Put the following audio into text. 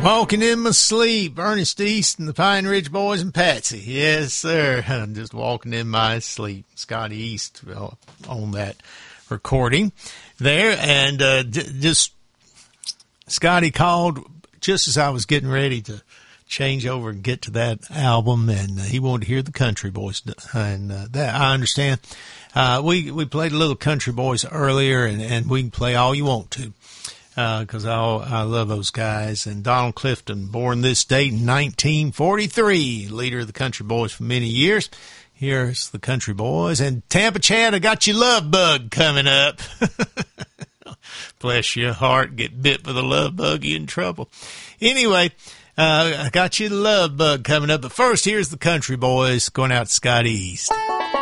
Walking in my sleep, Ernest East and the Pine Ridge Boys and Patsy. Yes, sir. I'm just walking in my sleep. Scotty East on that recording there. And just Scotty called just as I was getting ready to change over and get to that album, and he wanted to hear the Country Boys. And that I understand. We played a little Country Boys earlier, and we can play all you want to. Because I love those guys. And Donald Clifton, born this date in 1943, leader of the Country Boys for many years. Here's the Country Boys. And Tampa Chad, I got your love bug coming up. Bless your heart, get bit with a love bug, you in trouble. Anyway, I got you the love bug coming up. But first, here's the Country Boys going out to Scotty East.